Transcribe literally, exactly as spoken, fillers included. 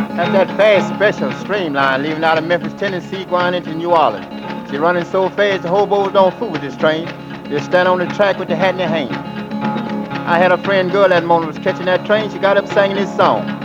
That's that fast special streamline leaving out of Memphis, Tennessee, going into New Orleans. She running so fast the hobos don't fool with this train. They stand on the track with the hat in their hand. I had a friend girl that morning was catching that train. She got up singing this song.